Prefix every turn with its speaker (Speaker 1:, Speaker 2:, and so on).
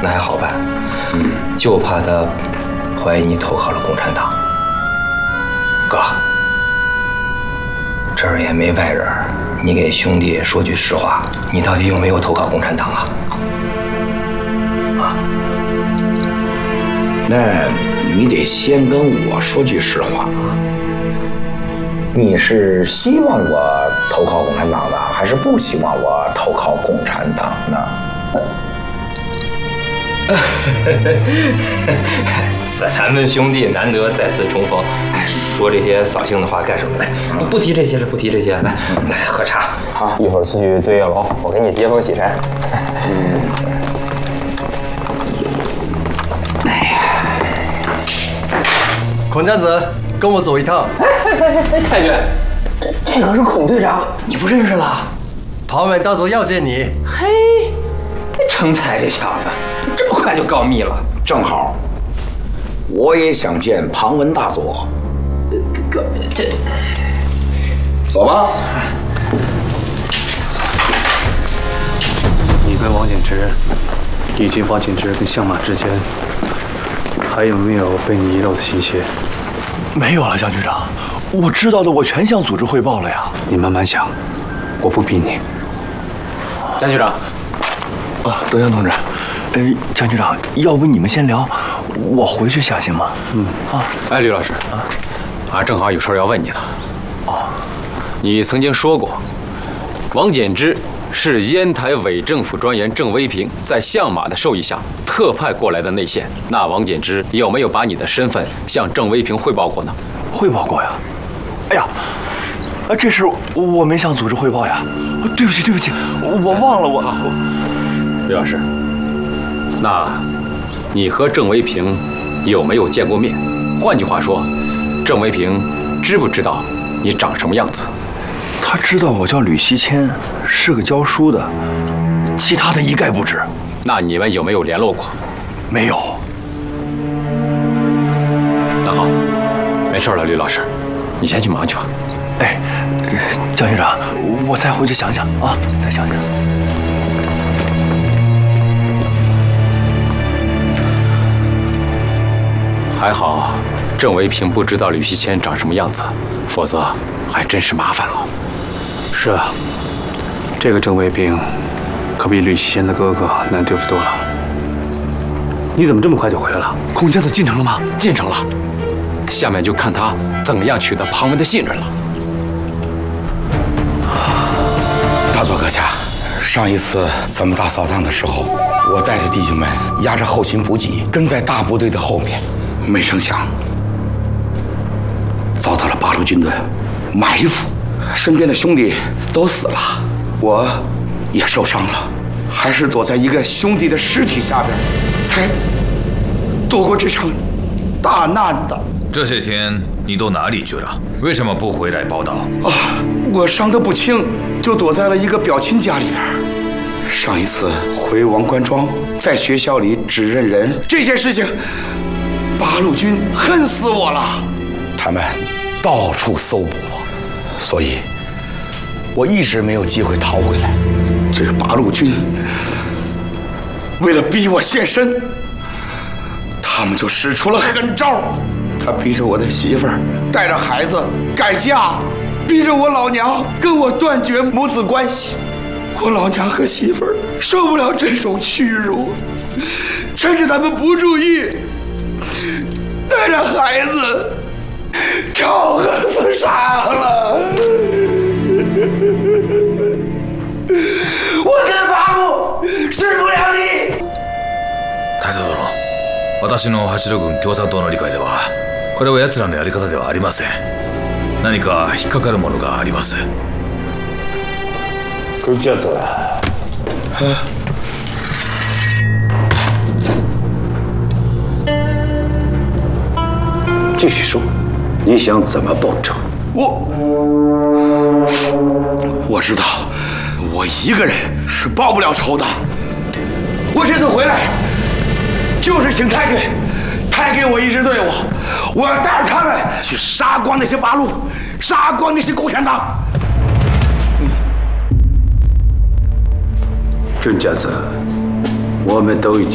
Speaker 1: 那还好办。就怕他怀疑你投靠了共产党。哥，这儿也没外人，你给兄弟说句实话，你到底有没有投靠共产党啊？
Speaker 2: 那你得先跟我说句实话啊，你是希望我投靠共产党呢，还是不希望我投靠共产党呢？
Speaker 1: 咱们兄弟难得再次重逢，哎，说这些扫兴的话干什么？来，不提这些了，不提这些，来喝茶。
Speaker 2: 好，
Speaker 1: 一会儿出去醉月楼，我给你接风洗尘。
Speaker 3: 孔家子，跟我走一趟。
Speaker 1: 太君，这可是孔队长，你不认识了？
Speaker 3: 庞文到时候要见你。
Speaker 1: 嘿，成才这小子，这么快就告密了？
Speaker 2: 正好，我也想见庞文大佐。
Speaker 1: 这，
Speaker 2: 走吧。
Speaker 4: 你跟王简之，以及王简之跟相马之间，还有没有被你遗漏的信息？
Speaker 5: 没有了，江局长，我知道的我全向组织汇报了呀。
Speaker 4: 你慢慢想，我不逼你。
Speaker 1: 江局长，
Speaker 5: 德阳同志，江局长，要不你们先聊，我回去下行吗？
Speaker 6: 哎，吕老师俺正好有事要问你呢。你曾经说过，王简之是烟台伪政府专员郑维平在相马的授意下特派过来的内线。那王简之有没有把你的身份向郑维平汇报过呢？
Speaker 5: 汇报过呀。哎呀，这事我没向组织汇报呀。对不起，我忘了我。
Speaker 6: 吕老师，那你和郑维平有没有见过面？换句话说，郑维平知不知道你长什么样子？
Speaker 5: 他知道我叫吕西谦，是个教书的，其他的一概不知。
Speaker 6: 那你们有没有联络过？
Speaker 5: 没有。
Speaker 6: 那好，没事了，吕老师，你先去忙去吧。
Speaker 5: 哎，江局长，我再回去想想啊，再想想。
Speaker 6: 还好，郑维平不知道吕西谦长什么样子，否则还真是麻烦了。
Speaker 4: 是啊，这个郑维平可比吕西谦的哥哥难对付多了。你怎么这么快就回来了？
Speaker 6: 孔家子进城了吗？进城了，下面就看他怎么样取得庞文的信任了。
Speaker 2: 大佐阁下，上一次咱们大扫荡的时候，我带着弟兄们压着后勤补给，跟在大部队的后面，没成想遭到了八路军的埋伏，身边的兄弟都死了，我也受伤了，还是躲在一个兄弟的尸体下边，才躲过这场大难的。
Speaker 7: 这些天你都哪里去了？为什么不回来报道？
Speaker 2: 我伤得不轻，就躲在了一个表亲家里边。上一次回王官庄，在学校里指认人这件事情，八路军恨死我了，他们到处搜捕我，所以我一直没有机会逃回来。这个八路军为了逼我现身，他们就使出了狠招。他逼着我的媳妇儿带着孩子改嫁，逼着我老娘跟我断绝母子关系。我老娘和媳妇儿受不了这种屈辱，趁着他们不注意，带着孩子跳河自杀了。我跟八路治不了你。
Speaker 7: 大佐殿、私の86軍共産党の理解では、これは奴らのやり方ではありません。何か引っかかるものがあります。
Speaker 4: 跟家子。
Speaker 2: 继续说，你想怎么报仇？我知道，我一个人是报不了仇的。我这次回来，就是请太君派给我一支队伍，我要带着他们去杀光那些八路，杀光那些共产党。
Speaker 4: 郑家子，我们都已经。